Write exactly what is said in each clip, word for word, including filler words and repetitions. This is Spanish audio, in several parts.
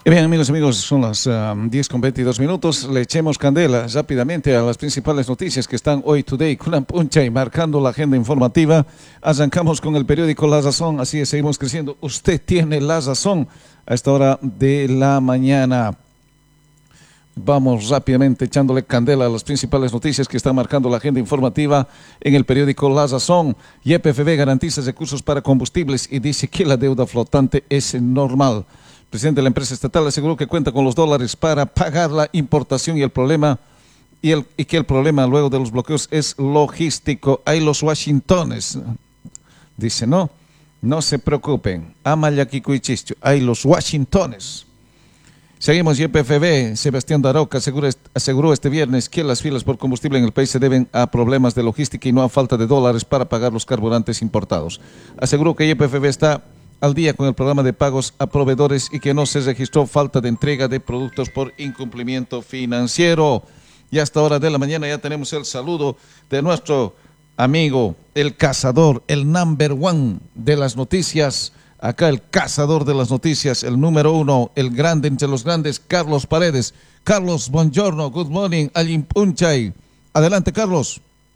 Bien, amigos y amigos, son las um, diez con veintidós minutos. Le echemos candela rápidamente a las principales noticias que están hoy today con la puncha y marcando la agenda informativa. Arrancamos con el periódico La Razón, así es, seguimos creciendo. Usted tiene la razón a esta hora de la mañana. Vamos rápidamente echándole candela a las principales noticias que están marcando la agenda informativa en el periódico La Razón. Y P F B garantiza recursos para combustibles y dice que la deuda flotante es normal. El presidente de la empresa estatal aseguró que cuenta con los dólares para pagar la importación y el problema y, el, y que el problema luego de los bloqueos es logístico. Hay los Washingtones. Dice, no, no se preocupen. Amayaquicuichisto. Hay los Washingtones. Seguimos, y P F B, Sebastián Daroca aseguró, aseguró este viernes que las filas por combustible en el país se deben a problemas de logística y no a falta de dólares para pagar los carburantes importados. Aseguró que P F B está al día con el programa de pagos a proveedores y que no se registró falta de entrega de productos por incumplimiento financiero. Y hasta hora de la mañana ya tenemos el saludo de nuestro amigo, el cazador, el number one de las noticias. Acá el cazador de las noticias, el número uno, el grande entre los grandes, Carlos Paredes. Carlos, buongiorno, good morning, Alin Punchay. Adelante, Carlos.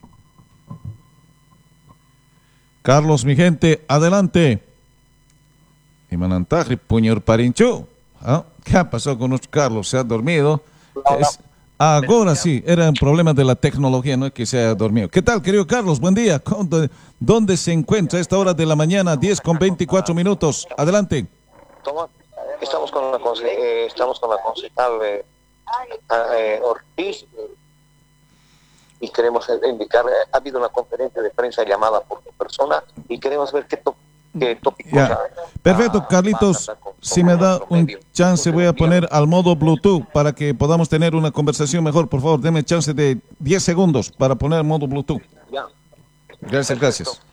Carlos, mi gente, adelante. Y Manantaje, Puñor Parincho. ¿Ah? ¿Qué ha pasado con nuestro Carlos? ¿Se ha dormido? Es, ahora sí, era un problema de la tecnología, no es que se haya dormido. ¿Qué tal, querido Carlos? Buen día. ¿Dónde, dónde se encuentra a esta hora de la mañana, diez con veinticuatro minutos? Adelante. Toma, estamos con la, eh, estamos con la concejal eh, eh, Ortiz y queremos indicar, eh, ha habido una conferencia de prensa llamada por tu persona y queremos ver qué toca. Ya. Perfecto, Carlitos, si me da un chance voy a poner al modo Bluetooth para que podamos tener una conversación mejor. Por favor, denme chance de diez segundos para poner al modo Bluetooth. Gracias, gracias.